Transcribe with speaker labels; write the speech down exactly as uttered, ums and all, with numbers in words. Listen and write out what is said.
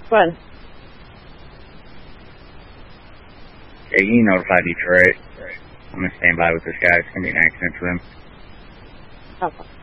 Speaker 1: When?
Speaker 2: Yeah, you notify Detroit. I'm going to stand by with this guy. It's going to be an accident for them.
Speaker 1: Okay.